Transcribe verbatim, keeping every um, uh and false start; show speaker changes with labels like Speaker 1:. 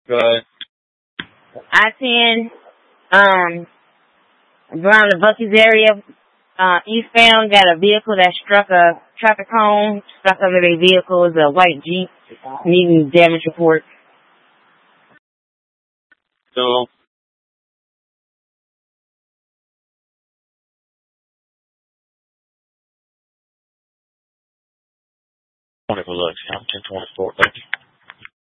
Speaker 1: Good.
Speaker 2: I ten, um, around the Bucky's area, uh, eastbound, got a vehicle that struck a traffic cone, stuck under their vehicle, is a white Jeep, needing damage report.
Speaker 1: So, twenty for lunch. I'm ten twenty-four. Thank you.